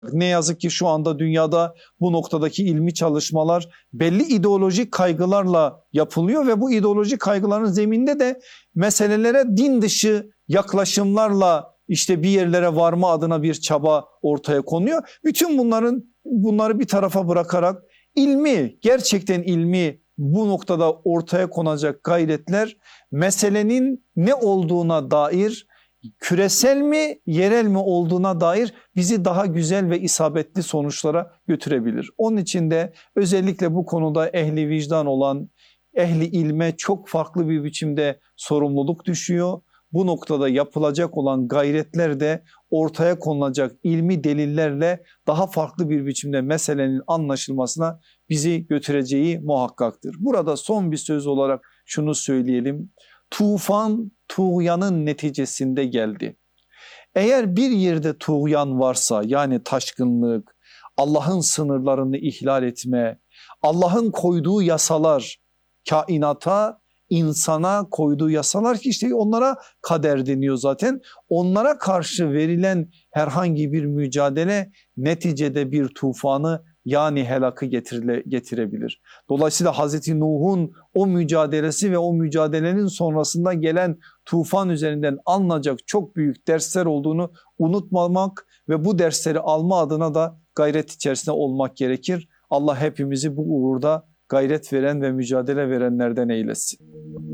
Ne yazık ki şu anda dünyada bu noktadaki ilmi çalışmalar belli ideolojik kaygılarla yapılıyor ve bu ideolojik kaygıların zemininde de meselelere din dışı yaklaşımlarla işte bir yerlere varma adına bir çaba ortaya konuyor. Bütün bunları bir tarafa bırakarak gerçekten ilmi bu noktada ortaya konacak gayretler meselenin ne olduğuna dair, küresel mi yerel mi olduğuna dair bizi daha güzel ve isabetli sonuçlara götürebilir. Onun için de özellikle bu konuda ehli vicdan olan, ehli ilme çok farklı bir biçimde sorumluluk düşüyor. Bu noktada yapılacak olan gayretler de ortaya konulacak ilmi delillerle daha farklı bir biçimde meselenin anlaşılmasına bizi götüreceği muhakkaktır. Burada son bir söz olarak şunu söyleyelim. Tufan tuğyanın neticesinde geldi. Eğer bir yerde tuğyan varsa, yani taşkınlık, Allah'ın sınırlarını ihlal etme, Allah'ın koyduğu yasalar, kainata, insana koyduğu yasalar ki işte onlara kader deniyor zaten. Onlara karşı verilen herhangi bir mücadele neticede bir tufanı, yani helakı getirebilir. Dolayısıyla Hazreti Nuh'un o mücadelesi ve o mücadelenin sonrasında gelen tufan üzerinden alınacak çok büyük dersler olduğunu unutmamak ve bu dersleri alma adına da gayret içerisinde olmak gerekir. Allah hepimizi bu uğurda gayret veren ve mücadele verenlerden eylesin.